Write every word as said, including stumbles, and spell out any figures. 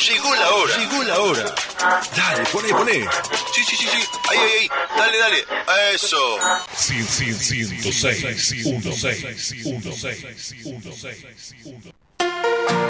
Llegó la hora. Llegó la hora. Dale, poné, poné. Sí, sí, sí, sí. Ahí, ahí, ahí. Dale, dale. Eso. ciento seis, ciento seis, ciento seis, ciento seis, ciento seis.